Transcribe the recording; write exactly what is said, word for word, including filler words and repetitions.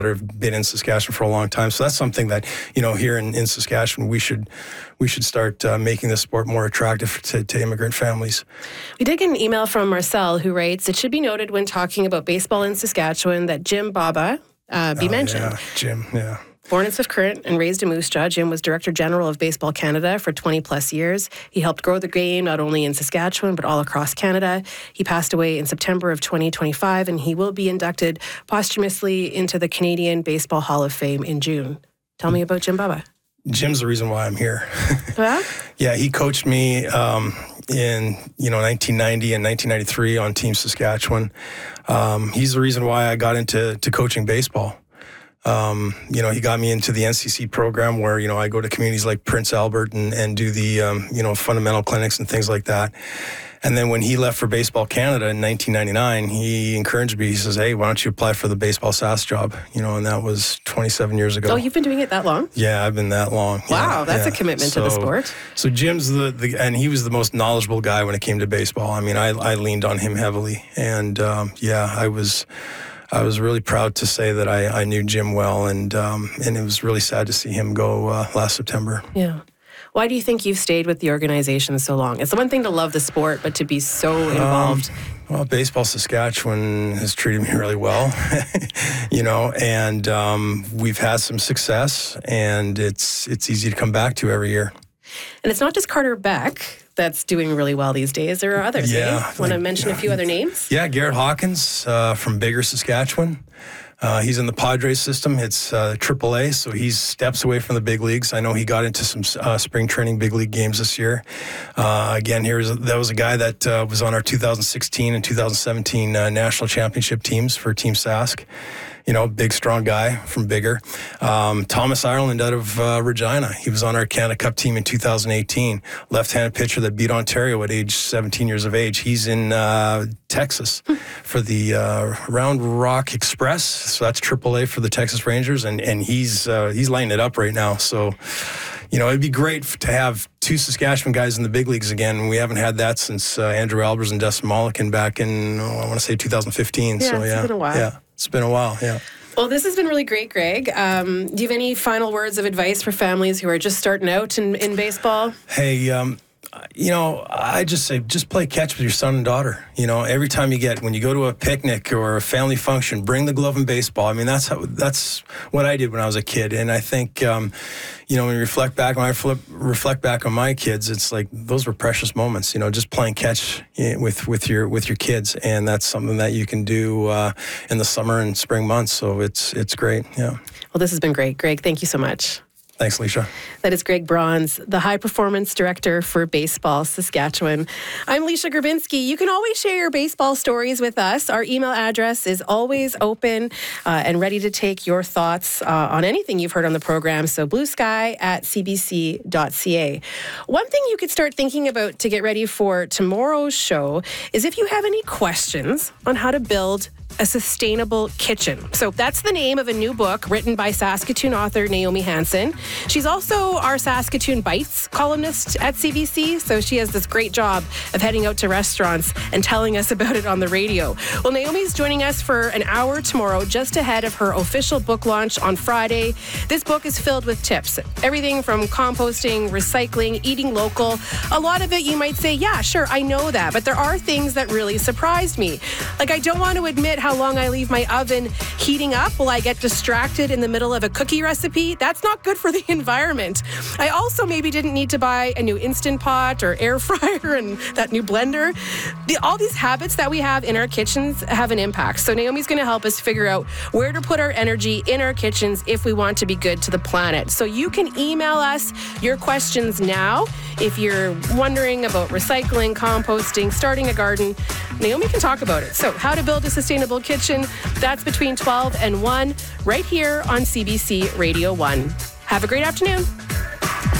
that have been in Saskatchewan for a long time. So that's something that, you know, here in, in Saskatchewan, we should we should start uh, making this sport more attractive to, to immigrant families. We did get an email from Marcel who writes, it should be noted when talking about baseball in Saskatchewan that Jim Baba uh, be oh, mentioned. Yeah, Jim, yeah. Born in Swift Current and raised in Moose Jaw, Jim was Director General of Baseball Canada for twenty plus years. He helped grow the game not only in Saskatchewan, but all across Canada. He passed away in September of twenty twenty-five, and he will be inducted posthumously into the Canadian Baseball Hall of Fame in June. Tell me about Jim Baba. Jim's the reason why I'm here. Yeah? Yeah, he coached me um, in, you know, nineteen ninety and nineteen ninety-three on Team Saskatchewan. Um, he's the reason why I got into to coaching baseball. Um, you know, he got me into the N C C program where, you know, I go to communities like Prince Albert and, and do the, um, you know, fundamental clinics and things like that. And then when he left for Baseball Canada in nineteen ninety-nine, he encouraged me. He says, hey, why don't you apply for the Baseball S A S job? You know, and that was twenty-seven years ago. Oh, you've been doing it that long? Yeah, I've been that long. Wow, yeah, that's yeah. a commitment so, to the sport. So Jim's the, the, and he was the most knowledgeable guy when it came to baseball. I mean, I, I leaned on him heavily. And um, yeah, I was... I was really proud to say that I, I knew Jim well, and um, and it was really sad to see him go uh, last September. Yeah. Why do you think you've stayed with the organization so long? It's the one thing to love the sport, but to be so involved. Um, well, Baseball Saskatchewan has treated me really well, you know, and um, we've had some success, and it's it's easy to come back to every year. And it's not just Carter Beck that's doing really well these days. There are others, yeah, eh? like, Want to mention a few other names? Yeah, Garrett Hawkins uh, from Bigger, Saskatchewan. Uh, he's in the Padres system. It's uh, triple A, so he's steps away from the big leagues. I know he got into some uh, spring training big league games this year. Uh, again, here's a, that was a guy that uh, was on our two thousand sixteen and two thousand seventeen uh, national championship teams for Team Sask. You know, big, strong guy from Bigger. Um, Thomas Ireland out of uh, Regina. He was on our Canada Cup team in two thousand eighteen. Left-handed pitcher that beat Ontario at age seventeen years of age. He's in uh, Texas for the uh, Round Rock Express. So that's triple A for the Texas Rangers, and and he's uh, he's lighting it up right now. So, you know, it'd be great to have two Saskatchewan guys in the big leagues again. We haven't had that since uh, Andrew Albers and Dustin Mollican back in, oh, I want to say two thousand fifteen. Yeah, so, it's yeah, been a while. Yeah, it's been a while, yeah. Well, this has been really great, Greg. Um, do you have any final words of advice for families who are just starting out in, in baseball? Hey, um, you know, I just say, just play catch with your son and daughter. You know, every time you get, when you go to a picnic or a family function, bring the glove and baseball. I mean, that's how, that's what I did when I was a kid. And I think, um, you know, when you reflect back, when I flip, reflect back on my kids, it's like, those were precious moments, you know, just playing catch with, with your, with your kids. And that's something that you can do uh, in the summer and spring months. So it's, it's great. Yeah. Well, this has been great. Greg, thank you so much. Thanks, Leisha. That is Greg Bronze, the High Performance Director for Baseball Saskatchewan. I'm Leisha Grabinski. You can always share your baseball stories with us. Our email address is always open uh, and ready to take your thoughts uh, on anything you've heard on the program. So bluesky at c b c dot c a. One thing you could start thinking about to get ready for tomorrow's show is if you have any questions on how to build a sustainable kitchen. So that's the name of a new book written by Saskatoon author Naomi Hansen. She's also our Saskatoon Bites columnist at C B C, so she has this great job of heading out to restaurants and telling us about it on the radio. Well, Naomi's joining us for an hour tomorrow, just ahead of her official book launch on Friday. This book is filled with tips, everything from composting, recycling, eating local. A lot of it you might say, yeah, sure, I know that, but there are things that really surprised me. Like, I don't want to admit how long I leave my oven heating up while I get distracted in the middle of a cookie recipe. That's not good for the environment. I also maybe didn't need to buy a new Instant Pot or air fryer and that new blender. The, all these habits that we have in our kitchens have an impact. So Naomi's going to help us figure out where to put our energy in our kitchens if we want to be good to the planet. So you can email us your questions now if you're wondering about recycling, composting, starting a garden. Naomi can talk about it. So how to build a sustainable kitchen, that's between twelve and one right here on C B C Radio one. Have a great afternoon.